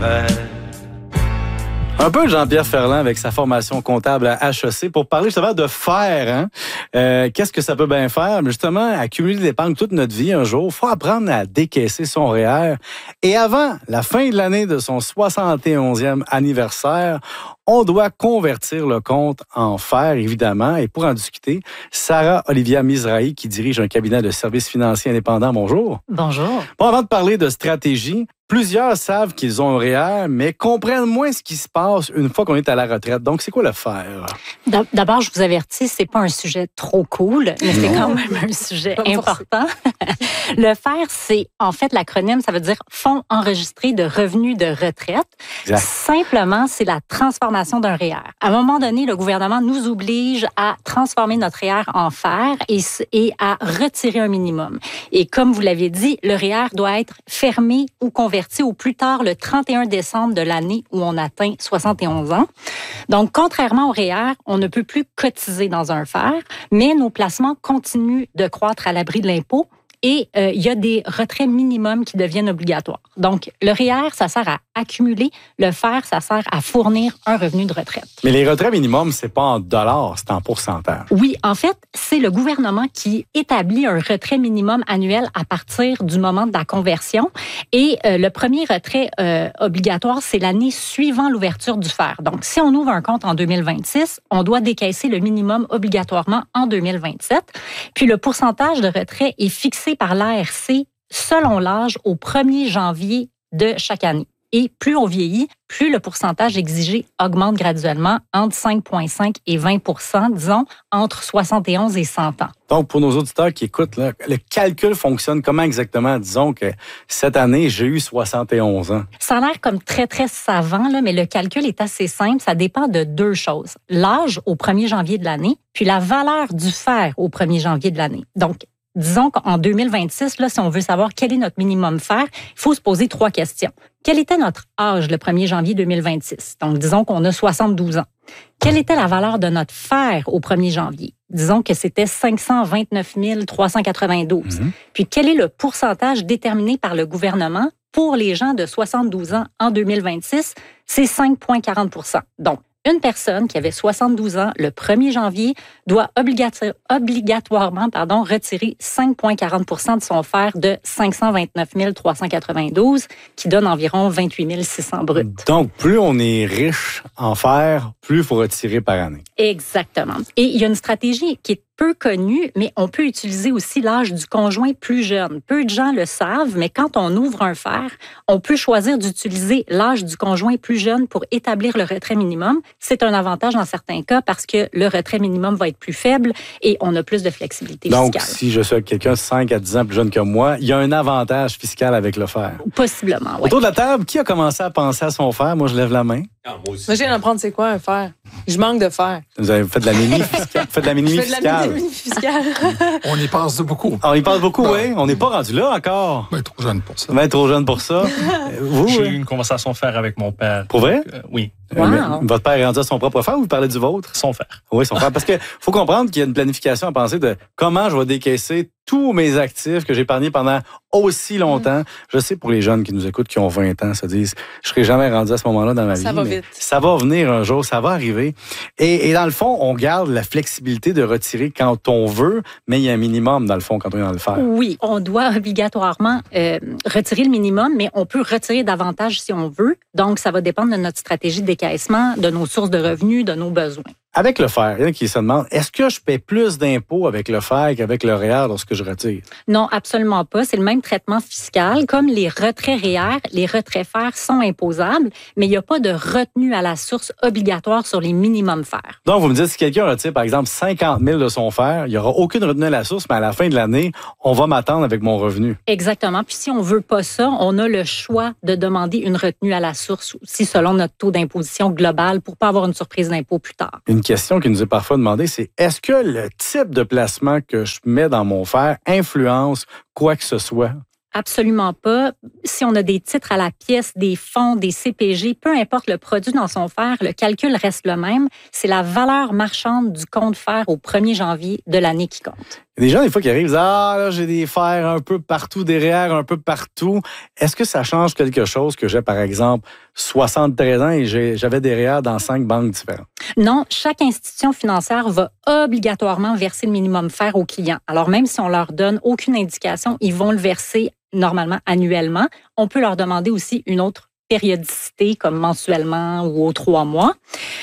Un peu Jean-Pierre Ferland avec sa formation comptable à HEC pour parler justement de faire. Qu'est-ce que ça peut bien faire? Mais justement, accumuler de l'épargne toute notre vie un jour, il faut apprendre à décaisser son REER. Et avant la fin de l'année de son 71e anniversaire, on doit convertir le compte en fer, évidemment. Et pour en discuter, Sarah Olivia Mizrahi, qui dirige un cabinet de services financiers indépendants. Bonjour. Bonjour. Bon, avant de parler de stratégie, plusieurs savent qu'ils ont un REER, mais comprennent moins ce qui se passe une fois qu'on est à la retraite. Donc, c'est quoi le fer? D'abord, je vous avertis, c'est pas un sujet trop cool, mais c'est quand même un sujet important. Le fer, c'est en fait l'acronyme, ça veut dire Fonds enregistré de revenus de retraite. Exact. Simplement, c'est la transformation d'un REER. À un moment donné, le gouvernement nous oblige à transformer notre REER en fer et à retirer un minimum. Et comme vous l'avez dit, le REER doit être fermé ou converti au plus tard le 31 décembre de l'année où on atteint 71 ans. Donc, contrairement au REER, on ne peut plus cotiser dans un fer, mais nos placements continuent de croître à l'abri de l'impôt. Et il y a des retraits minimums qui deviennent obligatoires. Donc, le REER, ça sert à accumuler. Le fer, ça sert à fournir un revenu de retraite. Mais les retraits minimums, c'est pas en dollars, c'est en pourcentage. Oui, en fait, c'est le gouvernement qui établit un retrait minimum annuel à partir du moment de la conversion. Et le premier retrait obligatoire, c'est l'année suivant l'ouverture du fer. Donc, si on ouvre un compte en 2026, on doit décaisser le minimum obligatoirement en 2027. Puis, le pourcentage de retrait est fixé par l'ARC selon l'âge au 1er janvier de chaque année. Et plus on vieillit, plus le pourcentage exigé augmente graduellement entre 5,5 et 20 %, disons, entre 71 et 100 ans. Donc, pour nos auditeurs qui écoutent, là, le calcul fonctionne comment exactement? Disons que cette année, j'ai eu 71 ans. Ça a l'air comme très, très savant, là, mais le calcul est assez simple. Ça dépend de deux choses. L'âge au 1er janvier de l'année, puis la valeur du fer au 1er janvier de l'année. Donc, disons qu'en 2026, là, si on veut savoir quel est notre minimum fer, il faut se poser 3 questions. Quel était notre âge le 1er janvier 2026? Donc, disons qu'on a 72 ans. Quelle était la valeur de notre fer au 1er janvier? Disons que c'était 529 392. Puis, quel est le pourcentage déterminé par le gouvernement pour les gens de 72 ans en 2026? C'est 5,40 %. Donc, une personne qui avait 72 ans le 1er janvier doit obligatoirement retirer 5,40 % de son fer de 529 392, qui donne environ 28 600 bruts. Donc, plus on est riche en fer, plus il faut retirer par année. Exactement. Et il y a une stratégie qui est peu connue, mais on peut utiliser aussi l'âge du conjoint plus jeune. Peu de gens le savent, mais quand on ouvre un fer, on peut choisir d'utiliser l'âge du conjoint plus jeune pour établir le retrait minimum. C'est un avantage dans certains cas parce que le retrait minimum va être plus faible et on a plus de flexibilité fiscale. Donc, si je suis quelqu'un 5 à 10 ans plus jeune que moi, il y a un avantage fiscal avec le fer. Possiblement, oui. Autour de la table, qui a commencé à penser à son fer? Moi, je lève la main. Moi aussi. Moi, je viens d'apprendre c'est quoi un fer. Je manque de fer. Vous avez fait de la mini fiscale. Faites de la mini fiscale. On y passe beaucoup. On y passe beaucoup, oui. On n'est pas rendu là encore. Ben, trop jeune pour ça. Ben, trop jeune pour ça. Vous, J'ai eu une conversation à faire avec mon père. Pour vrai? Oui. Wow. Votre père est rendu à son propre fer ou vous parlez du vôtre? Son fer. Oui, son fer. Parce que faut comprendre qu'il y a une planification à penser de comment je vais décaisser tous mes actifs que j'ai épargnés pendant aussi longtemps. Je sais pour les jeunes qui nous écoutent, qui ont 20 ans, se disent, je serai jamais rendu à ce moment-là dans ma vie. Ça va vite. Ça va venir un jour, ça va arriver. Et dans le fond, on garde la flexibilité de retirer quand on veut, mais il y a un minimum, dans le fond, quand on est dans le fer. Oui, on doit obligatoirement retirer le minimum, mais on peut retirer davantage si on veut. Donc, ça va dépendre de notre stratégie de décaissement, de nos sources de revenus, de nos besoins. Avec le fer, il y en a qui se demandent, est-ce que je paie plus d'impôts avec le fer qu'avec le REER lorsque je retire? Non, absolument pas. C'est le même traitement fiscal. Comme les retraits REER, les retraits fer sont imposables, mais il n'y a pas de retenue à la source obligatoire sur les minimums fer. Donc, vous me dites, si quelqu'un retire, par exemple, 50 000 de son fer, il n'y aura aucune retenue à la source, mais à la fin de l'année, on va m'attendre avec mon revenu. Exactement. Puis si on veut pas ça, on a le choix de demander une retenue à la source aussi selon notre taux d'imposition global pour pas avoir une surprise d'impôt plus tard. Une question qui nous est parfois demandée, c'est est-ce que le type de placement que je mets dans mon fer influence quoi que ce soit? Absolument pas. Si on a des titres à la pièce, des fonds, des CPG, peu importe le produit dans son fer, le calcul reste le même. C'est la valeur marchande du compte fer au 1er janvier de l'année qui compte. Il y a des gens, des fois, qui arrivent et disent « Ah, là, j'ai des fers un peu partout, des REER un peu partout. » Est-ce que ça change quelque chose que j'ai, par exemple, 73 ans et j'avais des REER dans 5 banques différentes? Non, chaque institution financière va obligatoirement verser le minimum fer aux clients. Alors, même si on leur donne aucune indication, ils vont le verser normalement annuellement. On peut leur demander aussi une autre périodicité, comme mensuellement ou aux 3 mois.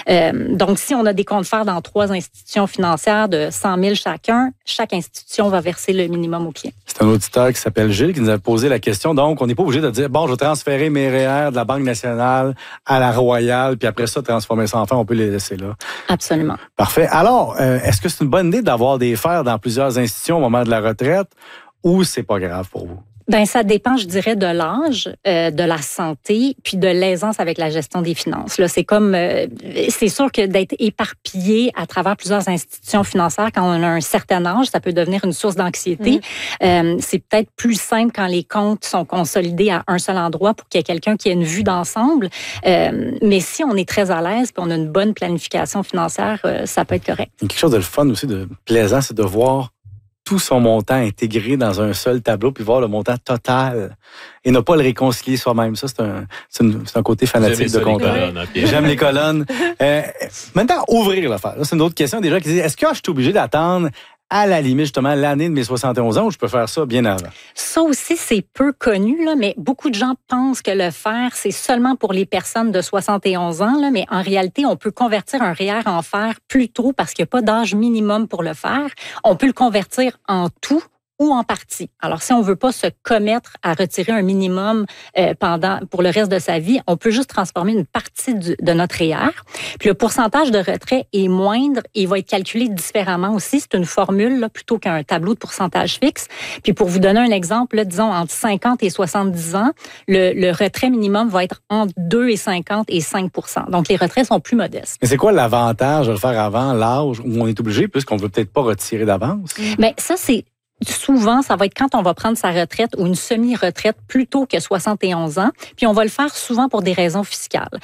Donc, si on a des comptes fer dans 3 institutions financières de 100 000 chacun, chaque institution va verser le minimum aux clients. C'est un auditeur qui s'appelle Gilles qui nous a posé la question. Donc, on n'est pas obligé de dire, bon, je vais transférer mes REER de la Banque nationale à la Royale, puis après ça, transformer ça en fer, on peut les laisser là. Absolument. Parfait. Alors, est-ce que c'est une bonne idée d'avoir des fers dans plusieurs institutions au moment de la retraite ou c'est pas grave pour vous? Ben, ça dépend, je dirais, de l'âge, de la santé, puis de l'aisance avec la gestion des finances. Là, c'est comme, c'est sûr que d'être éparpillé à travers plusieurs institutions financières quand on a un certain âge, ça peut devenir une source d'anxiété. C'est peut-être plus simple quand les comptes sont consolidés à un seul endroit pour qu'il y ait quelqu'un qui ait une vue d'ensemble. Mais si on est très à l'aise, puis on a une bonne planification financière, ça peut être correct. Il y a quelque chose de le fun aussi, de plaisant, c'est de voir tout son montant intégré dans un seul tableau, puis voir le montant total et ne pas le réconcilier soi-même. Ça, c'est un côté fanatique de comptable. J'aime les colonnes. Maintenant, ouvrir l'affaire. Là, c'est une autre question. Des gens qui disent, est-ce que je suis obligé d'attendre à la limite, justement, l'année de mes 71 ans ou je peux faire ça bien avant? Ça aussi, c'est peu connu, là, mais beaucoup de gens pensent que le fer, c'est seulement pour les personnes de 71 ans, là, mais en réalité, on peut convertir un REER en fer plus tôt parce qu'il n'y a pas d'âge minimum pour le faire. On peut le convertir en tout ou en partie. Alors, si on veut pas se commettre à retirer un minimum pour le reste de sa vie, on peut juste transformer une partie de notre REER. Puis le pourcentage de retrait est moindre et va être calculé différemment aussi. C'est une formule là, plutôt qu'un tableau de pourcentage fixe. Puis pour vous donner un exemple, là, disons entre 50 et 70 ans, le retrait minimum va être entre 2,50 et 5 %. Donc, les retraits sont plus modestes. Mais c'est quoi l'avantage de le faire avant l'âge où on est obligé puisqu'on ne veut peut-être pas retirer d'avance? Bien, ça, c'est souvent, ça va être quand on va prendre sa retraite ou une semi-retraite plus tôt que 71 ans. Puis on va le faire souvent pour des raisons fiscales.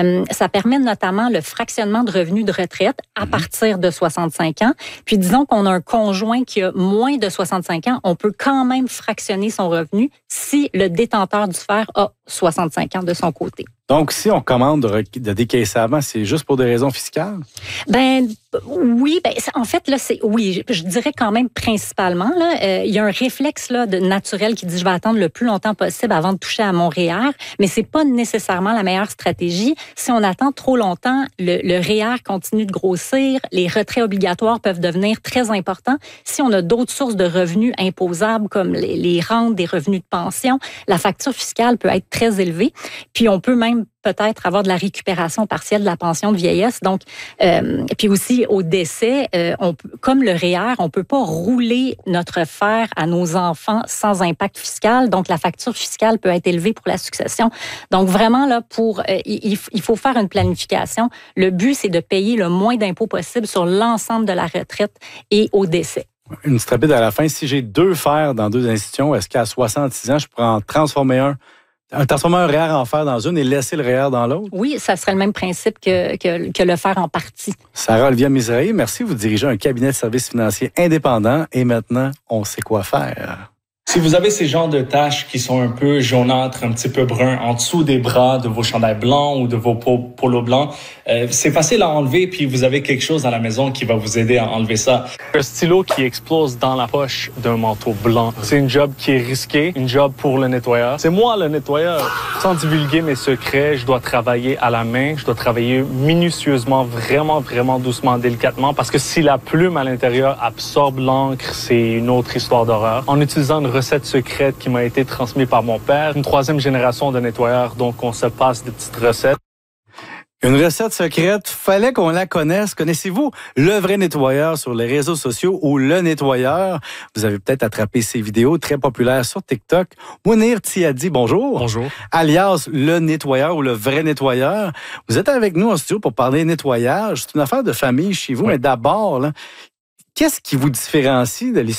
Ça permet notamment le fractionnement de revenus de retraite à partir de 65 ans. Puis disons qu'on a un conjoint qui a moins de 65 ans, on peut quand même fractionner son revenu si le détenteur du fer a 65 ans de son côté. Donc, si on commande de décaisser avant, c'est juste pour des raisons fiscales? Ben oui, en fait là, oui, je dirais quand même principalement là, il y a un réflexe là naturel qui dit je vais attendre le plus longtemps possible avant de toucher à mon REER, mais c'est pas nécessairement la meilleure stratégie. Si on attend trop longtemps, le REER continue de grossir, les retraits obligatoires peuvent devenir très importants. Si on a d'autres sources de revenus imposables comme les rentes, des revenus de pension, la facture fiscale peut être très élevée. Puis on peut même peut-être avoir de la récupération partielle de la pension de vieillesse. Donc, puis aussi au décès, comme le REER, on peut pas rouler notre fer à nos enfants sans impact fiscal. Donc, la facture fiscale peut être élevée pour la succession. Donc, vraiment là, il faut faire une planification. Le but, c'est de payer le moins d'impôts possible sur l'ensemble de la retraite et au décès. Une petite rapide à la fin. Si j'ai 2 fers dans 2 institutions, est-ce qu'à 66 ans, je pourrais en transformer transformer un REER en fer dans une et laisser le REER dans l'autre? Oui, ça serait le même principe que le faire en partie. Sarah Olivia Mizrahi, merci. Vous dirigez un cabinet de services financiers indépendant et maintenant, on sait quoi faire. Si vous avez ces genres de taches qui sont un peu jaunâtres, un petit peu bruns, en dessous des bras de vos chandails blancs ou de vos polos blancs, c'est facile à enlever, puis vous avez quelque chose à la maison qui va vous aider à enlever ça. Un stylo qui explose dans la poche d'un manteau blanc. C'est une job qui est risquée, une job pour le nettoyeur. C'est moi le nettoyeur. Sans divulguer mes secrets, je dois travailler à la main, je dois travailler minutieusement, vraiment, vraiment doucement, délicatement, parce que si la plume à l'intérieur absorbe l'encre, c'est une autre histoire d'horreur. En utilisant une recette secrète qui m'a été transmise par mon père, une 3e génération de nettoyeurs, donc on se passe des petites recettes. Une recette secrète, fallait qu'on la connaisse. Connaissez-vous Le Vrai Nettoyeur sur les réseaux sociaux ou Le Nettoyeur? Vous avez peut-être attrapé ces vidéos très populaires sur TikTok. Mounir Tiadi, bonjour. Bonjour. Alias Le Nettoyeur ou Le Vrai Nettoyeur. Vous êtes avec nous en studio pour parler nettoyage. C'est une affaire de famille chez vous, mais d'abord, là, qu'est-ce qui vous différencie de